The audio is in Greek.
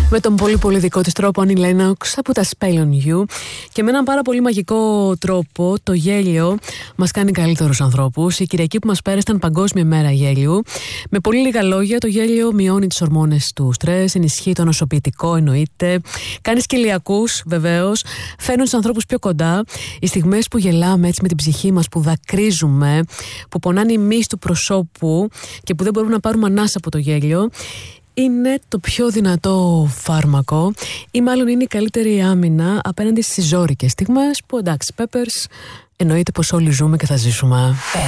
Με τον πολύ πολύ δικό της τρόπο, Annie Lennox από τα Spell on You. Και με έναν πάρα πολύ μαγικό τρόπο, το γέλιο μας κάνει καλύτερους ανθρώπους. Η Κυριακή που μας πέρασε ήταν Παγκόσμια Μέρα Γέλιου. Με πολύ λίγα λόγια, το γέλιο μειώνει τις ορμόνες του στρες, ενισχύει το νοσοποιητικό, εννοείται. Κάνει σκελιακούς, βεβαίως. Φέρνουν τους ανθρώπους πιο κοντά. Οι στιγμές που γελάμε έτσι με την ψυχή μας, που δακρύζουμε, που πονάνε οι μυς του προσώπου και που δεν μπορούμε να πάρουμε ανάσα από το γέλιο, είναι το πιο δυνατό φάρμακο ή μάλλον είναι η καλύτερη άμυνα απέναντι στις ζώρικες στιγμές που, εντάξει, Peppers, εννοείται πως όλοι ζούμε και θα ζήσουμε.